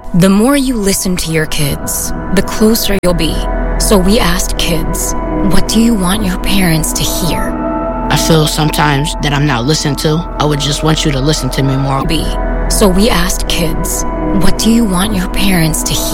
The more you listen to your kids, the closer you'll be. So we asked kids, what do you want your parents to hear? I feel sometimes that I'm not listened to. I would just want you to listen to me more. So we asked kids, what do you want your parents to hear?